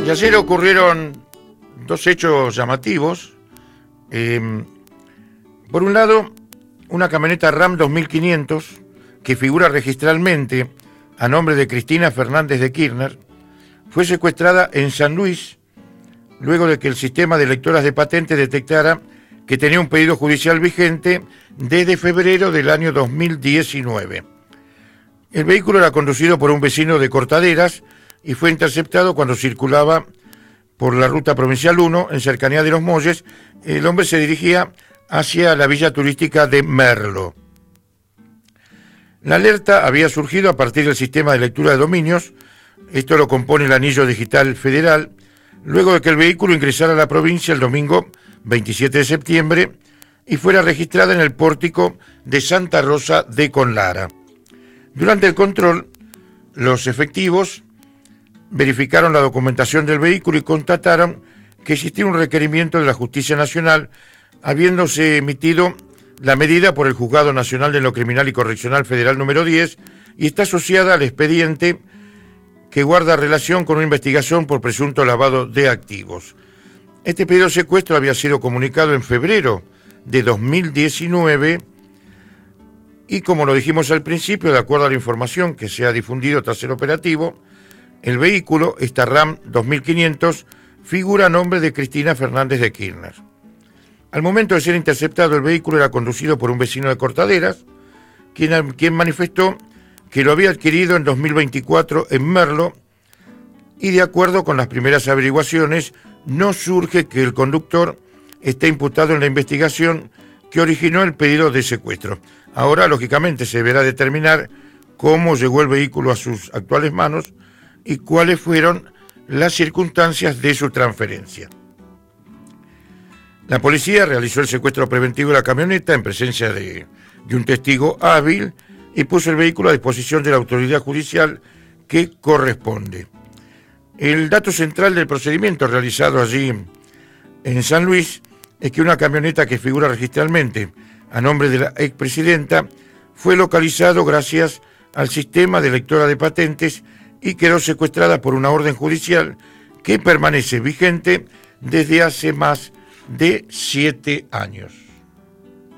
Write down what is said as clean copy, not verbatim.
Y ayer ocurrieron dos hechos llamativos. Por un lado, una camioneta Ram 2500 que figura registralmente a nombre de Cristina Fernández de Kirchner fue secuestrada en San Luis luego de que el sistema de lectoras de patentes detectara que tenía un pedido judicial vigente desde febrero del año 2019. El vehículo era conducido por un vecino de Cortaderas y fue interceptado cuando circulaba por la ruta provincial 1 en cercanía de Los Molles. El hombre se dirigía hacia la villa turística de Merlo. La alerta había surgido a partir del sistema de lectura de dominios. Esto lo compone el anillo digital federal, luego de que el vehículo ingresara a la provincia el domingo 27 de septiembre y fuera registrada en el pórtico de Santa Rosa de Conlara. Durante el control, los efectivos verificaron la documentación del vehículo y constataron que existía un requerimiento de la Justicia Nacional, habiéndose emitido la medida por el Juzgado Nacional de lo Criminal y Correccional Federal número 10 y está asociada al expediente que guarda relación con una investigación por presunto lavado de activos. Este pedido de secuestro había sido comunicado en febrero de 2019 y, como lo dijimos al principio, de acuerdo a la información que se ha difundido tras el operativo, el vehículo, esta Ram 2500, figura a nombre de Cristina Fernández de Kirchner. Al momento de ser interceptado, el vehículo era conducido por un vecino de Cortaderas, quien manifestó que lo había adquirido en 2024 en Merlo y, de acuerdo con las primeras averiguaciones, no surge que el conductor esté imputado en la investigación que originó el pedido de secuestro. Ahora, lógicamente, se deberá determinar cómo llegó el vehículo a sus actuales manos y cuáles fueron las circunstancias de su transferencia. La policía realizó el secuestro preventivo de la camioneta en presencia de un testigo hábil y puso el vehículo a disposición de la autoridad judicial que corresponde. El dato central del procedimiento realizado allí en San Luis es que una camioneta que figura registralmente a nombre de la expresidenta fue localizado gracias al sistema de lectora de patentes y quedó secuestrada por una orden judicial que permanece vigente desde hace más de 7 años.